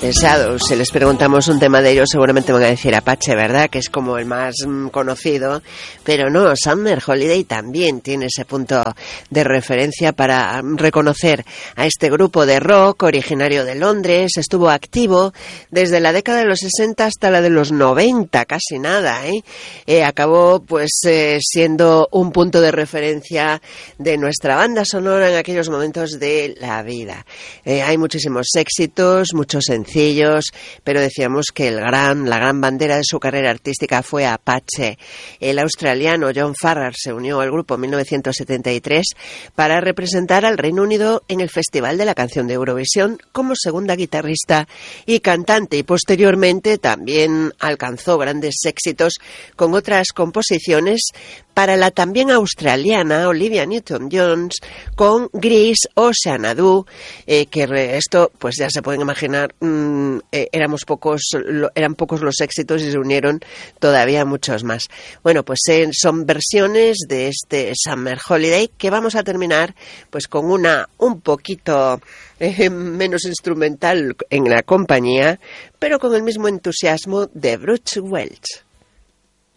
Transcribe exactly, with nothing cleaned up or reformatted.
Pesados. Si les preguntamos un tema de ellos, seguramente van a decir Apache, ¿verdad? Que es como el más mm, conocido. Pero no, Summer Holiday también tiene ese punto de referencia para um, reconocer a este grupo de rock originario de Londres. Estuvo activo desde la década de los sesenta hasta la de los noventa, casi nada, ¿eh? eh acabó pues eh, siendo un punto de referencia de nuestra banda sonora en aquellos momentos de la vida. Eh, hay muchísimos éxitos, muchos sencillos, pero decíamos que el gran, la gran bandera de su carrera artística fue Apache. El australiano John Farrar se unió al grupo en mil novecientos setenta y tres para representar al Reino Unido en el Festival de la Canción de Eurovisión como segunda guitarrista y cantante, y posteriormente también alcanzó grandes éxitos con otras composiciones para la también australiana Olivia Newton-Jones con Grease o Xanadu, eh, que esto pues ya se pueden imaginar, mmm, eh, éramos pocos, lo, eran pocos los éxitos y se unieron todavía muchos más. Bueno, pues eh, son versiones de este Summer Holiday que vamos a terminar pues con una un poquito eh, menos instrumental en la compañía, pero con el mismo entusiasmo de Bruce Welch.